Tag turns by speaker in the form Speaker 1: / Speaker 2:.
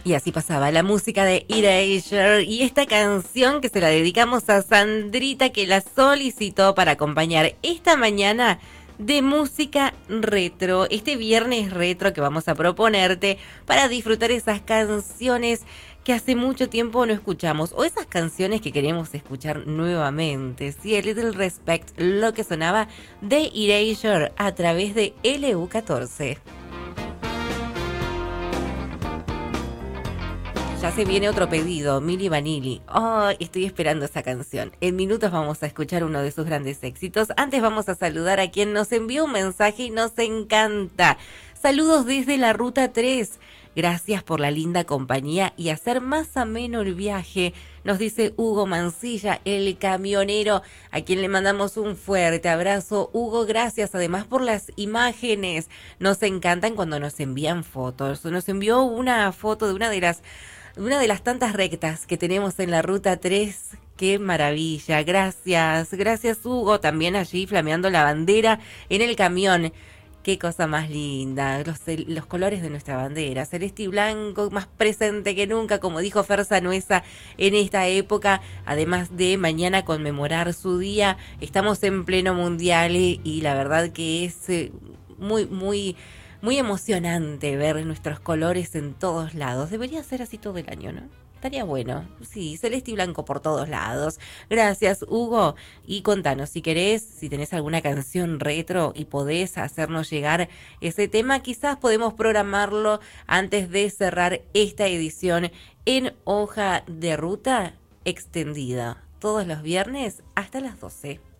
Speaker 1: Y así pasaba la música de Erasure y esta canción que se la dedicamos a Sandrita, que la solicitó para acompañar esta mañana de música retro, este viernes retro que vamos a proponerte para disfrutar esas canciones que hace mucho tiempo no escuchamos, o esas canciones que queremos escuchar nuevamente. Sí, el Little Respect, lo que sonaba de Erasure a través de LU14. Ya se viene otro pedido, Milli Vanilli. Oh, estoy esperando esa canción. En minutos vamos a escuchar uno de sus grandes éxitos. Antes vamos a saludar a quien nos envió un mensaje y nos encanta. Saludos desde la Ruta 3. Gracias por la linda compañía y hacer más ameno el viaje. Nos dice Hugo Mancilla, el camionero, a quien le mandamos un fuerte abrazo. Hugo, gracias además por las imágenes. Nos encantan cuando nos envían fotos. Nos envió una foto de una de las tantas rectas que tenemos en la Ruta 3. ¡Qué maravilla! Gracias, gracias Hugo, también allí flameando la bandera en el camión. ¡Qué cosa más linda! Los colores de nuestra bandera, celeste y blanco, más presente que nunca, como dijo Fer Sanuesa en esta época. Además de mañana conmemorar su día, estamos en pleno mundial y la verdad que es muy emocionante ver nuestros colores en todos lados. Debería ser así todo el año, ¿no? Estaría bueno. Sí, celeste y blanco por todos lados. Gracias, Hugo. Y contanos, si querés, si tenés alguna canción retro y podés hacernos llegar ese tema, quizás podemos programarlo antes de cerrar esta edición en Hoja de Ruta extendida. Todos los viernes hasta las 12.